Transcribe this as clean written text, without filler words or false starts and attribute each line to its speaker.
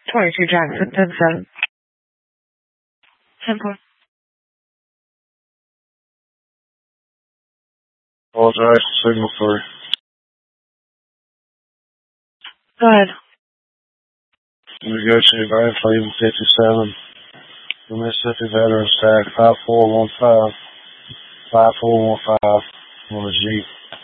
Speaker 1: 22 Jackson, 10-7. 10-4.
Speaker 2: Apologize, signal for
Speaker 1: Go ahead.
Speaker 2: negotiated by Cleveland 57. The Mississippi Veterans Tag 5415. 5415 on the Jeep.